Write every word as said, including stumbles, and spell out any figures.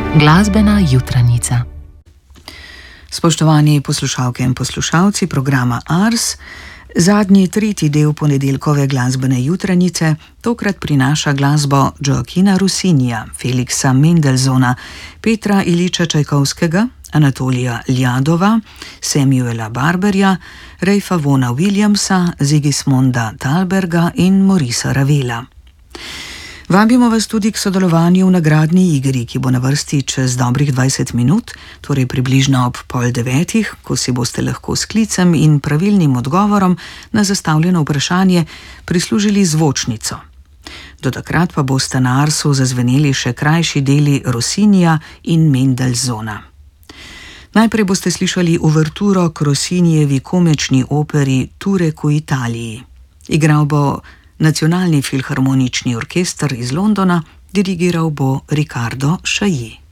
Glasbena jutranica. Spoštovani poslušalke in poslušalci programa Ars, zadnji tretji del ponedeljkove glasbene jutranice tokrat prinaša glasbo Gioachina Rossinija, Feliksa Mendelssohna, Petra Iliča Čajkovskega, Anatolija Ljadova, Samuela Barberja, Ralpha Vaughna Williamsa, Sigismunda Thalberga in Maurice Ravela. Vabimo vas tudi k sodelovanju v nagradni igri, ki bo na vrsti čez dobrih dvajset minut, torej približno ob pol devetih, ko si boste lahko s klicem in pravilnim odgovorom na zastavljeno vprašanje prislužili zvočnico. Do takrat pa boste na Arsu zazveneli še krajši deli Rossinija in Mendelssohna. Najprej boste slišali uverturo k Rossinijevi komični operi Turek v Italiji. Igral bo Nacionalni filharmonični orkester iz Londona, dirigiral bo Riccardo Chailly.